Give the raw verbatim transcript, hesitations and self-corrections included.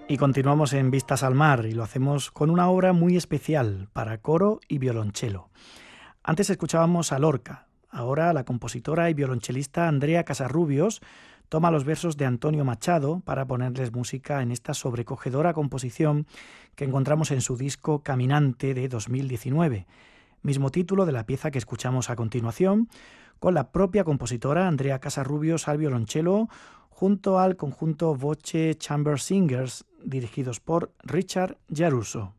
Y continuamos en Vistas al Mar y lo hacemos con una obra muy especial para coro y violonchelo. Antes escuchábamos a Lorca, ahora la compositora y violonchelista Andrea Casarrubios toma los versos de Antonio Machado para ponerles música en esta sobrecogedora composición que encontramos en su disco Caminante de dos mil diecinueve, mismo título de la pieza que escuchamos a continuación, con la propia compositora Andrea Casarrubios al violonchelo, junto al conjunto Voce Chamber Singers, dirigidos por Richard Giarrusso.